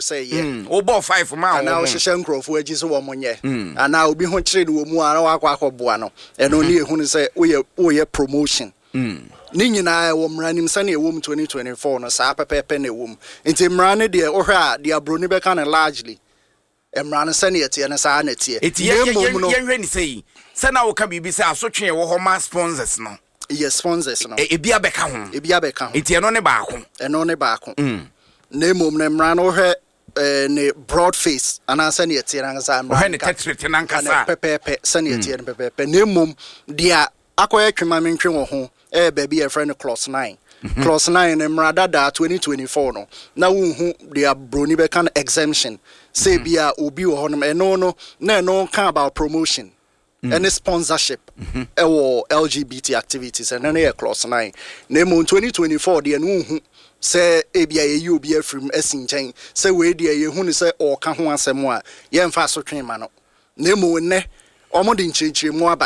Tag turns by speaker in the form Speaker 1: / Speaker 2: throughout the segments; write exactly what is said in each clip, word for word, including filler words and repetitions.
Speaker 1: say yeah
Speaker 2: obo five ma
Speaker 1: and now hyehyɛ nkrofo agi so wo monye and now obi ho kyere no mu ara wakwa akɔboa no ɛno ne ehunu sɛ woyɛ woyɛ promotion
Speaker 2: mm
Speaker 1: ni nyina wo mranim sane ewom twenty twenty-four no saa pepepe na ewom nti mrane de ohwe a de abroni beka na largely emrane sane etie na saa na tie
Speaker 2: emom no yenhwe ni sei sana wo ka bibi sɛ asotwe wo ho ma sponsors no
Speaker 1: yes sponsors no
Speaker 2: e bia beka ho
Speaker 1: e bia beka ho
Speaker 2: etie no ne baako
Speaker 1: eno ne baako
Speaker 2: mm
Speaker 1: na emom na mrane ohwe eh ne broad face ana sane etie na saa
Speaker 2: mrane ohwe ne tetrete na nkasa
Speaker 1: pepepe sane etie ne pepepe na emom dia akoye twema mentwe wo ho eh baby a friend class nine mm-hmm. class nine emrada da twenty twenty-four no na wo hu dia broni be kan exemption say mm-hmm. bia obi wo honom eno no na eno kan about promotion mm-hmm. and sponsorship mm-hmm. e wo L G B T activities and na class nine na mo twenty twenty-four dia no hu say e bia ye obi afrim asinchen say we dia ye hu ni say o ka ho asem a ye mfa so twen ma no na mo ne omo de nchirechire mu aba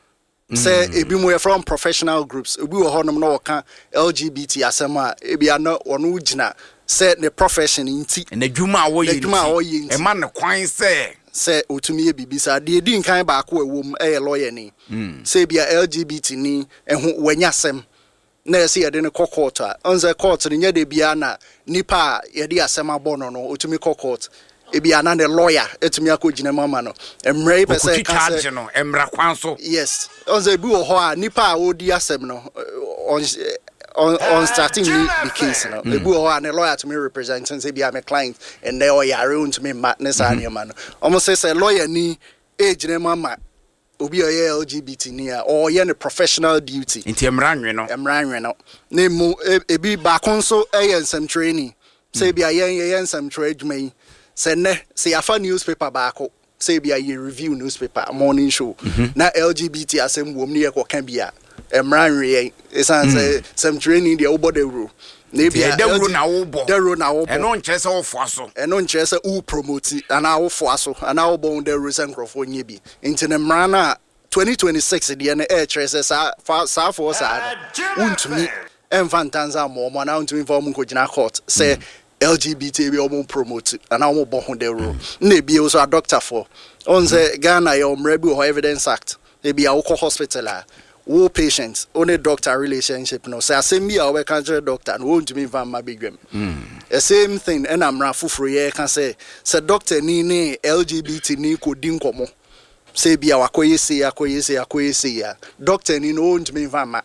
Speaker 1: say ebi mo from professional groups obi wo honom na woka L G B T asema ebi ana ono gina say the profession inti
Speaker 2: na dwuma wo ye
Speaker 1: dwuma wo ye
Speaker 2: e ma ne kwan say
Speaker 1: say otumi e bibisa de di nkan ba ko ewom e lawyer ni say bia L G B T ni ehu wanyasem na say ye de ne court a onze court ni nya de bia na nipa ye de asema bono no otumi court ebi ana the lawyer etumi akogina mama no emre pese
Speaker 2: ka se no emra kwan so
Speaker 1: yes onze bi wo ho a nipa a odi asem no on on, on starting the case no ebi wo ho a the lawyer to me representing say bi am a client and they all yare on to me madness and man almost say say lawyer ni ejina mama obi oye L G B T ni a or ye ne professional duty
Speaker 2: nti emra nwe no
Speaker 1: emra nwe no na mu ebi ba konso eye nsem training say bi ayen ye nsem trade me say ne say afa newspaper baako say bia ye review newspaper morning show mm-hmm. na L G B T asem wom ne ye ko kan bia emra nwe esan say some training dey obo the rule na bia
Speaker 2: the rule na wo bo
Speaker 1: the rule na wo bo
Speaker 2: eno nkyere say wo fo aso
Speaker 1: eno nkyere say wo promote ana wo fo aso ana wo bo the rules and crofo nye bi nti ne mra na twenty twenty-six de na e kyere say sa sa fo sa untumi emfantanza mo mo na untumi form ko gina court say L G B T we almost promote and I won't born the rule. Maybe also a doctor for on the Ghana your Mrebu or Evidence Act. Maybe a local hospital, wo patients, only doctor relationship. No, say I say me our country doctor and won't me van my big game. The same thing, and I'm rafu free. Can say, say doctor ni ni L G B T ni ko dinkomo. Say be our koye say, akoye say, akoye say, doctor ni no won't me van my.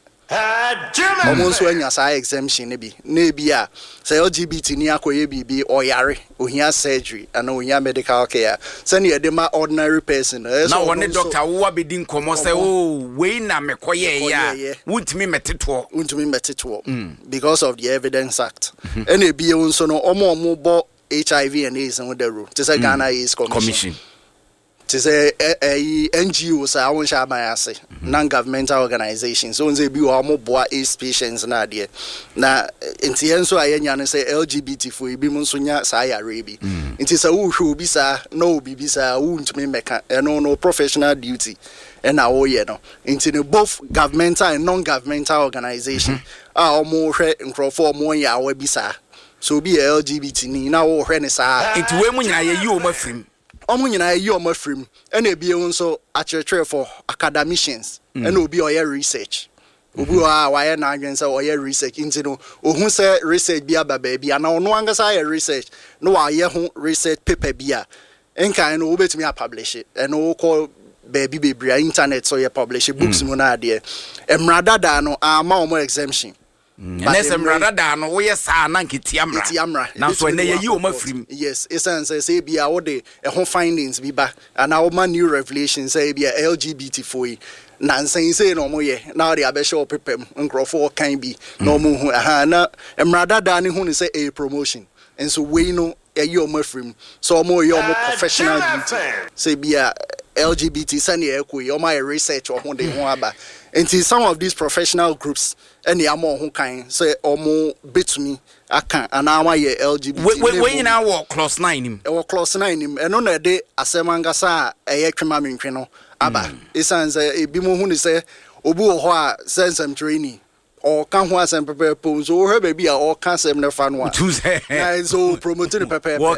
Speaker 1: Almost when you say exemption maybe maybe ah say L G B T ni akoye bibi or yare ohia surgery and ohia medical care say na dey ma ordinary person
Speaker 2: na one doctor wo abedi nkomo say oh we na mekoye ya wuntimi meteto
Speaker 1: wuntimi meteto because of the Evidence Act and e bie won so no omo omo bo H I V and AIDS and the rule to say Ghana AIDS Commission to say a N G Os are on Shabayase, non-governmental organizations. So they be more boy AIDS patients na there. Na intienso ayenyan say L G B T for be monsunya saya rebi. It is a who should be sa no be sa won't me meka no no professional duty. And now ye no. Into both governmental and non-governmental organization are more in for more ya we bisa. So be L G B T ni na wo hwe ne sa.
Speaker 2: It we mu nyina ye yi o mafrim.
Speaker 1: Omo nyina yi o mafrim e na ebie nso akyerɛkyerɛ for academicians e na obi oyɛ research obi wa wa yɛ na adwen sɛ oyɛ research into no ohun sɛ research bi aba ba bi ana ono angasa yɛ research no wa yɛ ho research paper bi a enkan no obetumi a publish it e no call baby baby internet so yɛ publish books mu na ade emrada da no ama omo exemption.
Speaker 2: Unless I'm rather than we yes, Nankiamra. Now, so when you are free.
Speaker 1: Yes, essence say be our day, a home findings be back, and our man new revelations say be a L G B T for Nancy say no more. Now the Abesho Pepem and Crawford can be no more. Hana, and rather than who say a promotion, and so we know a year more free, so more your more professional duty. Say be a L G B T Sunny Equi or my research or one day one about. And some of these professional groups, and the amo who can say or more bit to me, I can't, and now my L G B T.
Speaker 2: Wait, wait, now walk class nine him,
Speaker 1: or class nine him, and on a day, a semangasa, a yakimam in Abba. It sounds a bimo who say, Obu Hoa sends some training, or can was and prepare pose, or her baby, or can't send the fun one. So promoted the paper.